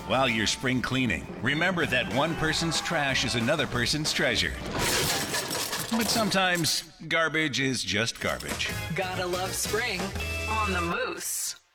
While you're spring cleaning, remember that one person's trash is another person's treasure. But sometimes, garbage is just garbage. Gotta love spring on the Moose.